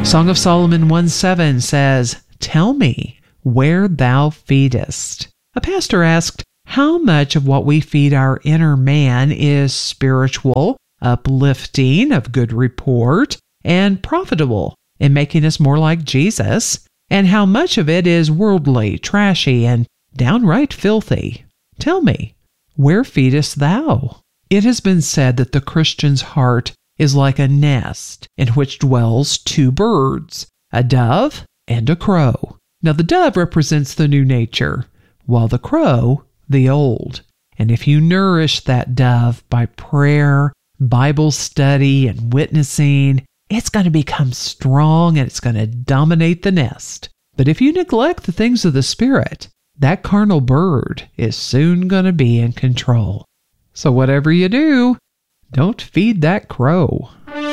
Song of Solomon 1:7 says, "Tell me where thou feedest." A pastor asked, how much of what we feed our inner man is spiritual, uplifting, of good report, and profitable in making us more like Jesus, and how much of it is worldly, trashy, and downright filthy? Tell me, where feedest thou? It has been said that the Christian's heart is like a nest in which dwells two birds, a dove and a crow. Now the dove represents the new nature, while the crow, the old. And if you nourish that dove by prayer, Bible study, and witnessing, it's going to become strong and it's going to dominate the nest. But if you neglect the things of the Spirit, that carnal bird is soon going to be in control. So whatever you do, don't feed that crow.